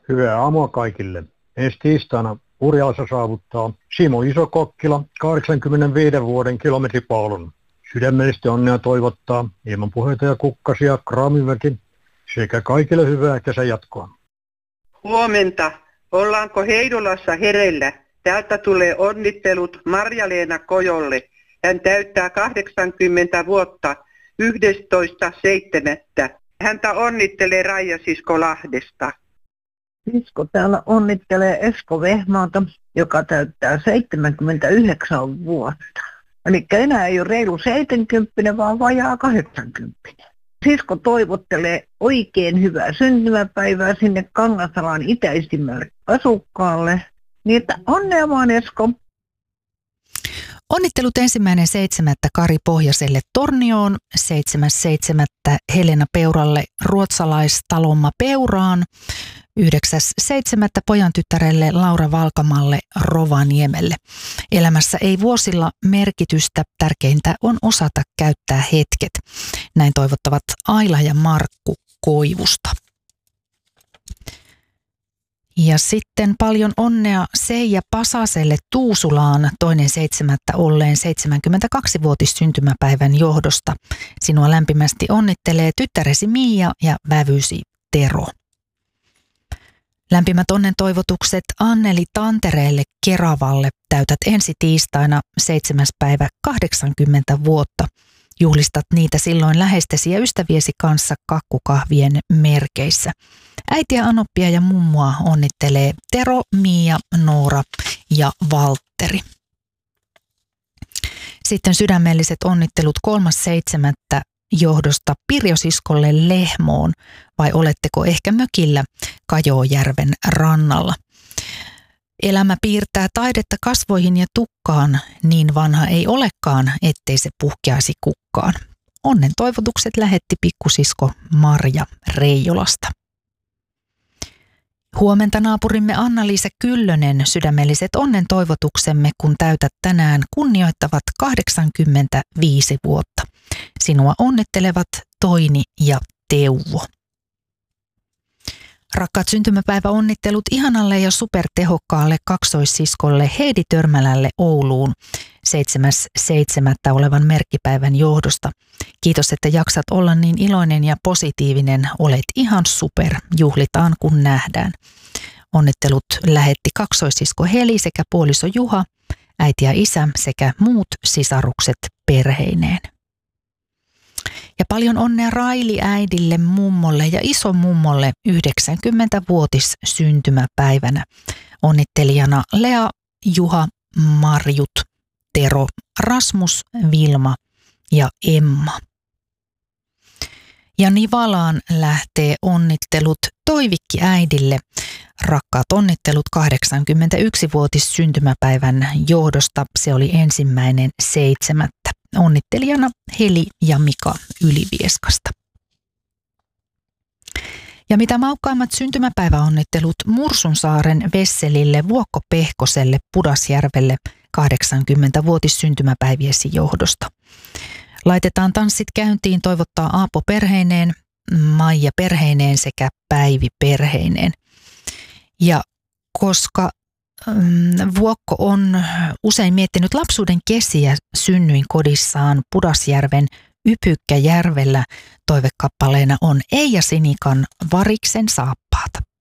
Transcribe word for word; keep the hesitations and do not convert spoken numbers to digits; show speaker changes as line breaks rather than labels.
Hyvää aamua kaikille. Ensi tiistaina Urjalassa saavuttaa Simo Iso-Kokkila kahdeksankymmentäviisi vuoden kilometripaalun. Sydämellisesti onnea toivottaa ilman puheita ja kukkasia Kraamiväki sekä kaikille hyvää kesän jatkoa.
Huomenta. Ollaanko Heidolassa hereillä? Täältä tulee onnittelut Marja-Leena Kojolle. Hän täyttää kahdeksankymmentä vuotta yhdestoista seitsemättä. Häntä onnittelee Raija-sisko Lahdesta.
Sisko täällä onnittelee Esko Vehmaata, joka täyttää seitsemänkymmentäyhdeksän vuotta. Eli enää ei ole reilu seitsemänkymmentä, vaan vajaa kahdeksankymmentä. Sisko toivottelee oikein hyvää syntymäpäivää sinne Kangasalan itäisimmälle asukkaalle. Niin että onnea vaan, Esko.
Onnittelut ensimmäinen seitsemättä Kari Pohjaselle Tornioon, seitsemäs seitsemättä Helena Peuralle ruotsalaistalomma Peuraan, yhdeksäs seitsemättä pojan tyttärelle Laura Valkamalle Rovaniemelle. Elämässä ei vuosilla merkitystä, tärkeintä on osata käyttää hetket. Näin toivottavat Aila ja Markku Koivusta. Ja sitten paljon onnea Seija Pasaselle Tuusulaan toinen seitsemättä olleen seitsemänkymmentäkaksivuotis syntymäpäivän johdosta. Sinua lämpimästi onnittelee tyttäresi Miia ja vävysi Tero. Lämpimät onnen toivotukset Anneli Tantereelle Keravalle. Täytät ensi tiistaina seitsemäs päivä kahdeksankymmentä vuotta. Juhlistat niitä silloin läheistesi ja ystäviesi kanssa kakkukahvien merkeissä. Äitiä, anoppia ja mummoa onnittelee Tero, Miia, Noora ja Valtteri. Sitten sydämelliset onnittelut kolmas seitsemättä johdosta Pirjo-siskolle Lehmoon, vai oletteko ehkä mökillä Kajoojärven rannalla? Elämä piirtää taidetta kasvoihin ja tukkaan, niin vanha ei olekaan, ettei se puhkeaisi kukkaan. Onnen toivotukset lähetti pikkusisko Marja Reijolasta. Huomenta naapurimme Anna-Liisa Kyllönen, sydämelliset onnen toivotuksemme, kun täytät tänään kunnioittavat kahdeksankymmentäviisi vuotta. Sinua onnittelevat Toini ja Teuvo. Rakkaat syntymäpäiväonnittelut ihanalle ja supertehokkaalle kaksoissiskolle Heidi Törmälälle Ouluun seitsemäs seitsemättä olevan merkkipäivän johdosta. Kiitos, että jaksat olla niin iloinen ja positiivinen. Olet ihan super. Juhlitaan kun nähdään. Onnittelut lähetti kaksoissisko Heli sekä puoliso Juha, äiti ja isä sekä muut sisarukset perheineen. Ja paljon onnea Raili äidille, mummolle ja isomummolle yhdeksänkymmentävuotis syntymäpäivänä. Onnittelijana Lea, Juha, Marjut, Tero, Rasmus, Vilma ja Emma. Ja Nivalaan lähtee onnittelut Toivikki äidille. Rakkaat onnittelut kahdeksankymmentäyksivuotis syntymäpäivän johdosta. Se oli ensimmäinen seitsemättä. Onnittelijana Heli ja Mika Ylivieskasta. Ja mitä maukkaimmat syntymäpäiväonnittelut Mursunsaaren Vesselille, Vuokko Pehkoselle, Pudasjärvelle kahdeksankymmentävuotis syntymäpäiviesi johdosta. Laitetaan tanssit käyntiin toivottaa Aapo perheineen, Maija perheineen sekä Päivi perheineen. Ja koska Vuokko on usein miettinyt lapsuuden kesiä synnyinkodissaan Pudasjärven Ypykkäjärvellä, toivekappaleena on Eija Sinikan Variksen saappaata.